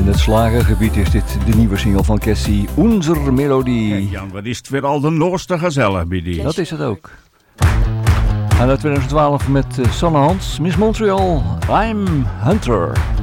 het slagergebied is dit de nieuwe single van Cassie, Unser Melodie. Hey Jan, wat is het weer al de Noorste gezellig bij die. Dat is het ook. En uit 2012 met Sanne Hans, Miss Montreal, I'm Hunter.